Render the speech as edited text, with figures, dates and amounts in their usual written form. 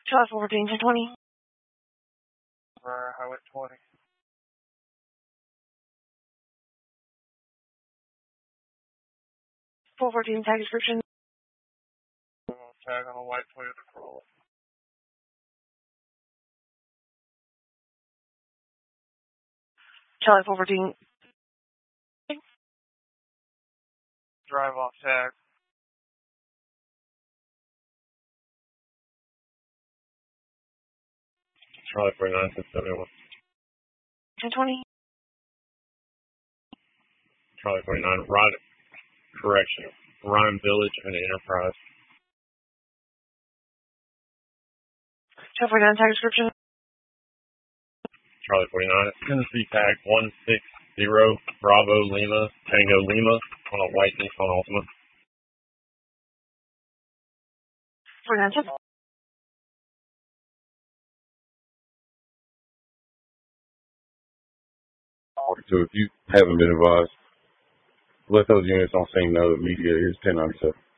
Charlie 14 to 20. Highway 20. Full 14 tag description. Tag on a white Toyota Corolla. Charlie 14. Drive off tag. Charlie 49 to 71. 1020. Charlie 49, Ryan Village and Enterprise. Charlie 49 tag description. Charlie 49, Tennessee tag 160 Bravo Lima Tango Lima on a white Nissan Altima. 49 10. So if you haven't been advised, let those units on scene know that media is 1097.